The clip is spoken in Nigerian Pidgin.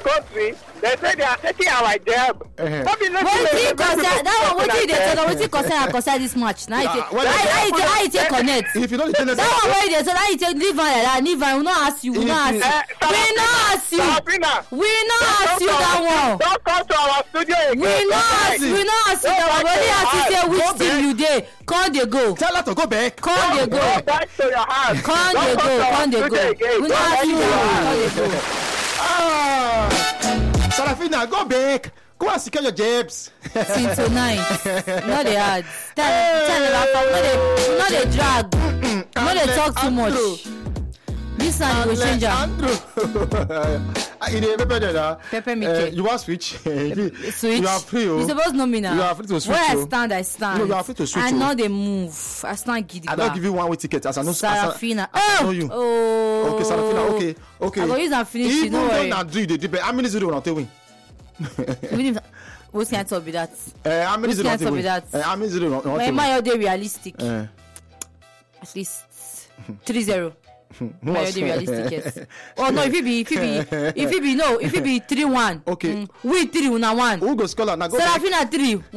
country, they say they are taking our job. What you concern this match? Now I take connect. If you don't that one where they say now you take leave on like that, leave on. We not ask you. We not ask you. We not ask you that one. Don't come to our studio again. We not ask you that one. We only ask you say which team you dey. Come they go. Tell her to go back. Come they go. Go back to your house. Come they go. Come they go. We not ask you that one. Sarafina, go back. Go and secure your jabs. Till tonight. No they hard. Tell them not they drag. No they talk too much. This one will change Andrew. Pepper me. You want switch? Switch. You are free. You supposed to know me now. You are free to switch. Where I stand. No, you are free to switch. I know they move. I stand giddy. I don't give you one way ticket. As I know. Sarafina. I know you. Oh. Okay, Sarafina. Okay. I go use and finish. Even No worry. though do you the how many 0 will not win? What can I talk about that? How many 0 will win? How many 0 will not win? My day realistic. At least 3-0. My day realistic. Yes. Oh no, if it be 3-1. Okay. We 3 1. Who go score now? Go Sarafina 3.